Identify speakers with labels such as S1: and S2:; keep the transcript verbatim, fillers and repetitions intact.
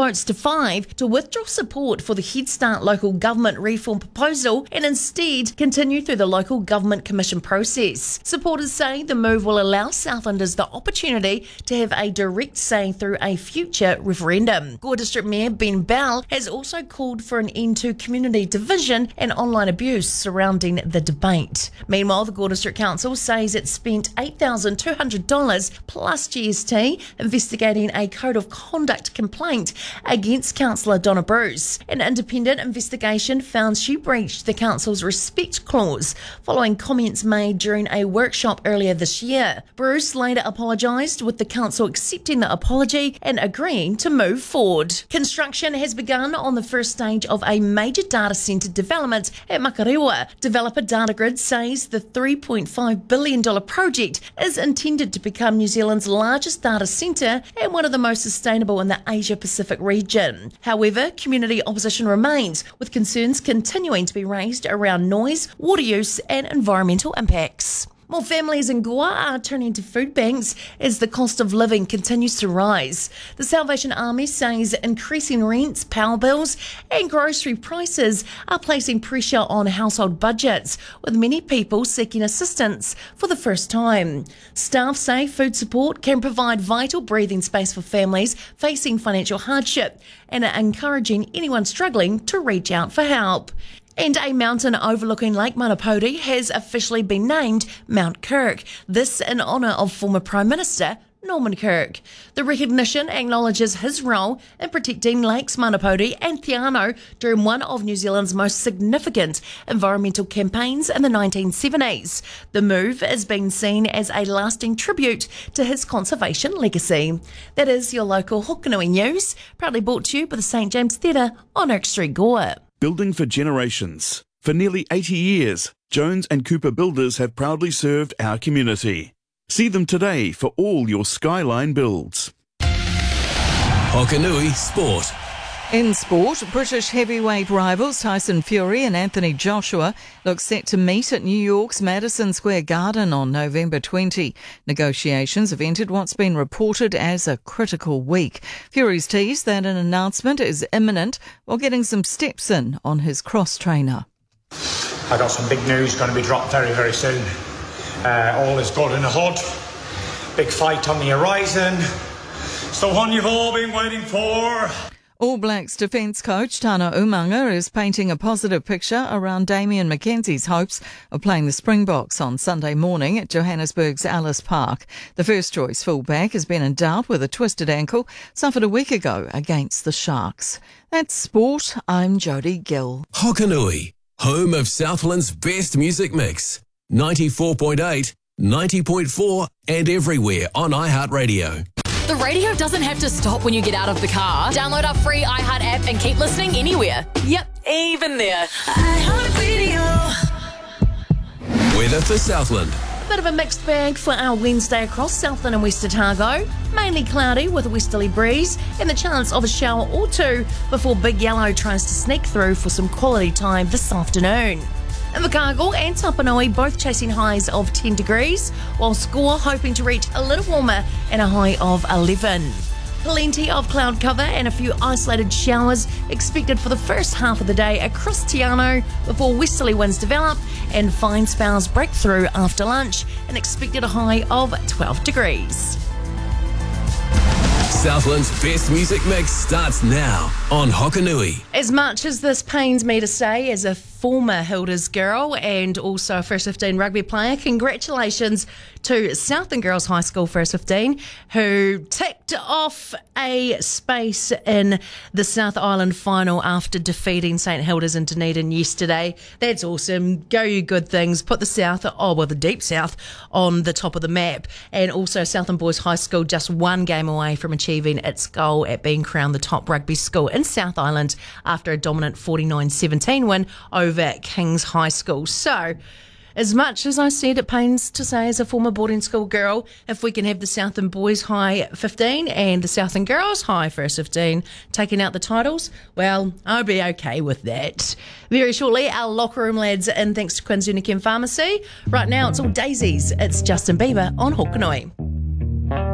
S1: votes to five to withdraw support for the Head Start local government reform proposal and instead continue through the local government commission process. Supporters say the move will allow Southlanders the opportunity to have a direct say through a future referendum. Gore District Mayor Ben Bell has also called for an end to community division and online abuse surrounding the debate. Meanwhile, the Gore District Council says it spent eight thousand two hundred dollars plus G S T investigating a code of conduct complaint against Councillor Donna Bruce. An independent investigation found she breached the council's respect clause following comments made during a workshop earlier this year. Bruce later apologised, with the council accepting the apology and agreeing to move forward. Construction has begun on the first stage of a major data centre development at Makarewa. Developer Datagrid says the three point five billion dollars project is intended to become New Zealand's largest data centre and one of the most sustainable in the Asia-Pacific region. However, community opposition remains, with concerns continuing to be raised around noise, water use and environmental impacts. More families in Gore are turning to food banks as the cost of living continues to rise. The Salvation Army says increasing rents, power bills and grocery prices are placing pressure on household budgets, with many people seeking assistance for the first time. Staff say food support can provide vital breathing space for families facing financial hardship and are encouraging anyone struggling to reach out for help. And a mountain overlooking Lake Manapōuri has officially been named Mount Kirk, this in honour of former Prime Minister Norman Kirk. The recognition acknowledges his role in protecting Lakes Manapōuri and Te Anau during one of New Zealand's most significant environmental campaigns in the nineteen seventies. The move is being seen as a lasting tribute to his conservation legacy. That is your local Hokanui news, proudly brought to you by the Saint James Theatre on Oak Street, Gore.
S2: Building for generations. For nearly eighty years, Jones and Cooper Builders have proudly served our community. See them today for all your skyline builds.
S3: Hokanui Sport.
S4: In sport, British heavyweight rivals Tyson Fury and Anthony Joshua look set to meet at New York's Madison Square Garden on November twentieth. Negotiations have entered what's been reported as a critical week. Fury's teased that an announcement is imminent while getting some steps in on his cross-trainer.
S5: I got some big news going to be dropped very, very soon. Uh, all is good in the hood. Big fight on the horizon. It's the one you've all been waiting for.
S4: All Blacks defence coach Tana Umaga is painting a positive picture around Damian McKenzie's hopes of playing the Springboks on Sunday morning at Johannesburg's Ellis Park. The first-choice fullback has been in doubt with a twisted ankle suffered a week ago against the Sharks. That's sport. I'm Jodie Gill.
S3: Hokanui, home of Southland's best music mix. ninety-four point eight, ninety point four and everywhere on iHeartRadio.
S6: The radio doesn't have to stop when you get out of the car. Download our free iHeart app and keep listening anywhere. Yep, even there. iHeartRadio.
S3: Weather for Southland.
S1: A bit of a mixed bag for our Wednesday across Southland and West Otago. Mainly cloudy with a westerly breeze and the chance of a shower or two before Big Yellow tries to sneak through for some quality time this afternoon. Invercargill and Tapanui both chasing highs of ten degrees, while Gore hoping to reach a little warmer and a high of eleven. Plenty of cloud cover and a few isolated showers expected for the first half of the day across Te Anau before westerly winds develop and fine spells break through after lunch, and expected a high of twelve degrees.
S3: Southland's best music mix starts now on Hokanui.
S1: As much as this pains me to say, as a former Hilders girl and also a First fifteen rugby player, congratulations to Southland Girls High School First fifteen, who ticked off a space in the South Island final after defeating St Hilders and Dunedin yesterday. That's awesome. Go you good things. Put the South, oh well the Deep South, on the top of the map. And also Southland Boys High School just one game away from achieving its goal at being crowned the top rugby school in South Island after a dominant forty-nine seventeen win over Kings High School. So, as much as I said it pains to say as a former boarding school girl, if we can have the Southland Boys High fifteen and the Southland Girls High First fifteen taking out the titles, well, I'll be okay with that. Very shortly, our locker room lads in thanks to Queen's Unichem Pharmacy. Right now, it's all daisies. It's Justin Bieber on Hokanui.